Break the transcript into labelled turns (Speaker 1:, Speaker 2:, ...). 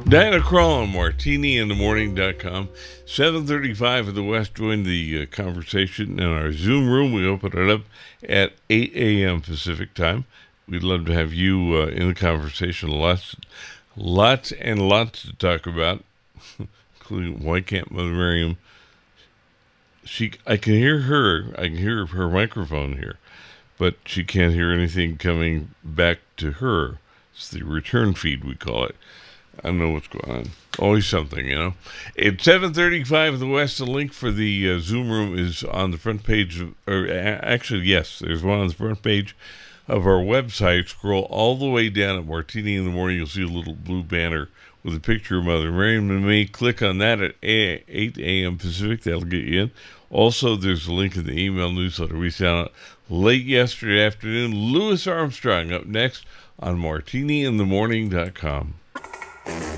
Speaker 1: Diana Krall on martiniinthemorning.com. 7:35 in the West. Join the conversation in our Zoom room. We open it up at 8 a.m. Pacific time. We'd love to have you in the conversation. Lots and lots to talk about, including why can't Mother Miriam... I can hear her. I can hear her microphone here, but she can't hear anything coming back to her. It's the return feed, we call it. I don't know what's going on. Always something, you know. It's 7:35 in the West. The link for the Zoom room is on the front page. Actually, yes, there's one on the front page of our website. Scroll all the way down at Martini in the Morning. You'll see a little blue banner with a picture of Mother Miriam and me. Click on that at 8 a.m. Pacific. That'll get you in. Also, there's a link in the email newsletter we sent out late yesterday afternoon. Louis Armstrong up next on martiniinthemorning.com.